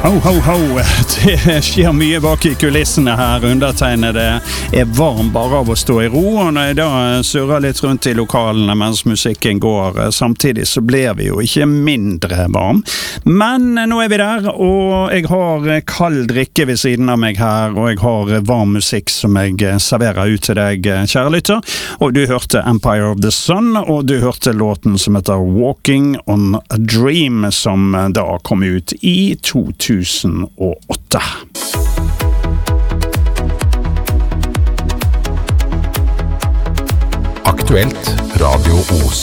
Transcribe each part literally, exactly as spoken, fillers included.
Ho, ho, ho. Det skjer mye bak i kulissene her. Undertegnede er varm bare av å stå i ro, og når jeg da surrer litt rundt i lokalene mens musikken går, samtidig så blir vi jo ikke mindre varm. Men nå er vi der, og jeg har kald drikke ved siden av meg her, og jeg har varm musikk som jeg serverer ut til deg, kjære lytter. Og du hørte Empire of the Sun, og du hørte låten som heter Walking on a Dream, som da kom ut i to tusen og åtte. Aktuelt Radio Os.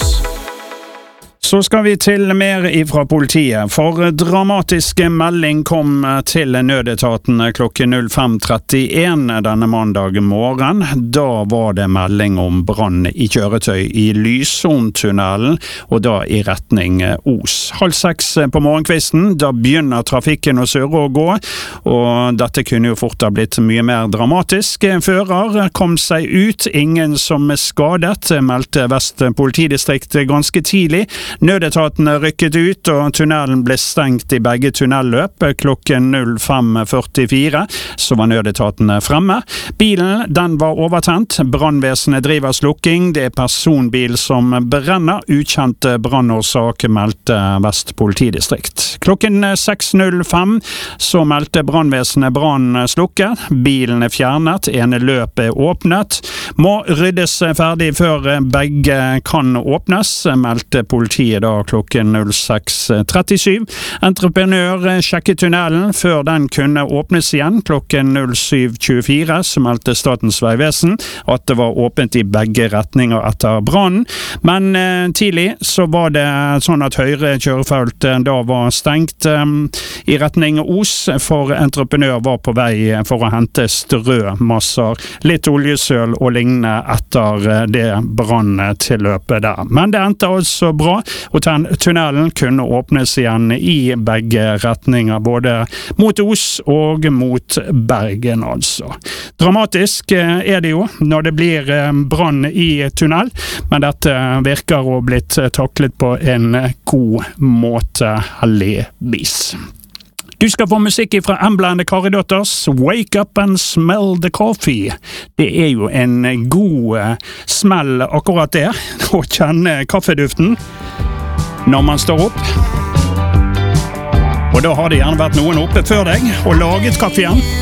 Så skal vi til mer ifra politiet, for dramatisk melding kom til nødetaten klokken fem trettien denne mandag morgen. Da var det melding om brann i kjøretøy i Lysontunnelen, og da i retning Os. Halv seks på morgenkvisten, da begynner trafikken å surre og gå, og dette kunne jo fort ha blitt mye mer dramatisk. Fører kom seg ut, ingen som er skadet, meldte Vest politidistrikt ganske tidlig. Nødetaten rykket ut, og tunnelen ble stengt i begge tunnelløp. Klokken fem førtifire så var nødetaten fremme. Bilen, den var overtent. Brannvesenet driver slukking. Det er personbil som brenner. Ukjent brannårsak, meldte Vest politidistrikt. Klokken seks null fem så meldte brannvesenet brann slukket. Bilen er fjernet. Ene løp er åpnet. Må ryddes ferdig før begge kan åpnes, meldte politiet da klokken seks trettisju. Entreprenør sjekket tunnelen før den kunne åpnes igjen. Klokken syv tjuefire så meldte Statens vegvesen at det var åpent i begge retninger etter brannen. Men eh, tidlig så var det sånn at høyre kjørefelt da var stengt eh, i retning Os, for entreprenør var på vei for å hente strømasser, litt oljesøl og lignende etter det branntilløpet der. Men det endte altså bra, og tunnelen kunne åpnes igjen i begge retninger, både mot Os og mot Bergen altså. Dramatisk er det jo når det blir brann i tunnel, men dette virker å ha blitt taklet på en god måte, heldigvis. Du skal få musikk fra Embla and the Corridors, Wake Up and Smell the Coffee. Det er jo en god smell akkurat det, å kjenne kaffeduften når man står opp. Og da har det gjerne vært noen oppe før deg og laget kaffen.